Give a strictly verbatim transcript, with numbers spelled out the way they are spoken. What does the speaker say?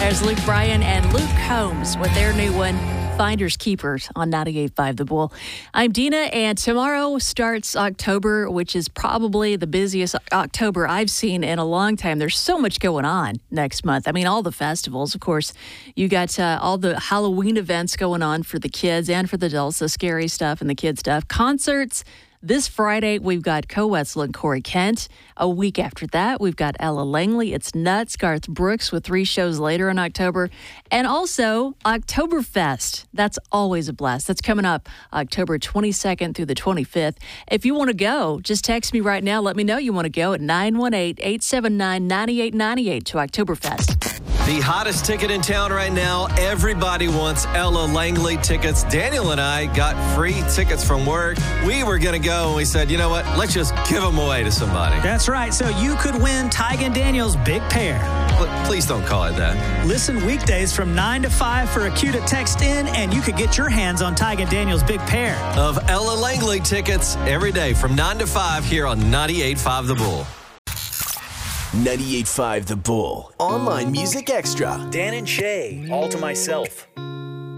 There's Luke Bryan and Luke Combs with their new one, Finders Keepers, on ninety-eight point five The Bull. I'm Dina, and tomorrow starts October, which is probably the busiest October I've seen in a long time. There's so much going on next month. I mean, all the festivals, of course. You got uh, all the Halloween events going on for the kids and for the adults, the scary stuff and the kid stuff. Concerts. This Friday, we've got Koe Wetzel and Corey Kent. A week after that, we've got Ella Langley. It's Nuts, Garth Brooks with three shows later in October. And also, Oktoberfest. That's always a blast. That's coming up October twenty-second through the twenty-fifth. If you want to go, just text me right now. Let me know you want to go at nine one eight, eight seven nine, nine eight nine eight to Oktoberfest. The hottest ticket in town right now. Everybody wants Ella Langley tickets. Daniel and I got free tickets from work. We were going to go, and we said, you know what? Let's just give them away to somebody. That's right. So you could win Tyga and Daniel's Big Pair. But please don't call it that. Listen weekdays from nine to five for a cue to text in, and you could get your hands on Tyga and Daniel's Big Pair of Ella Langley tickets every day from nine to five here on ninety-eight point five The Bull. ninety-eight point five The Bull. Online Music Extra. Dan and Shay, All to Myself.